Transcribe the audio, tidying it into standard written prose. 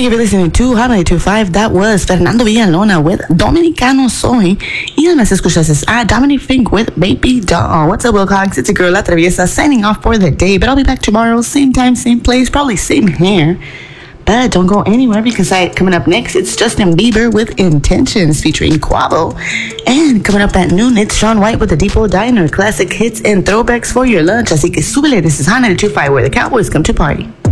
you for listening to Hot 925. That was Fernando Villalona with Dominicano Soy. Y además escuchaste a Dominic Fink with Baby Doll. What's up, Wilcox? It's a girl, La Traviesa, signing off for the day. But I'll be back tomorrow, same time, same place, probably same hair. But don't go anywhere because coming up next, it's Justin Bieber with Intentions featuring Quavo. And coming up at noon, it's Shaun White with the Depot Diner. Classic hits and throwbacks for your lunch. Así que súbele. This is Hot 925, where the Cowboys come to party.